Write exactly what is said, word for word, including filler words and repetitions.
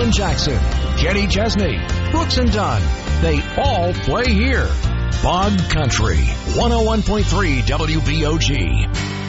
Alan Jackson, Kenny Chesney, Brooks and Dunn. They all play here. Bog Country, one oh one point three W B O G.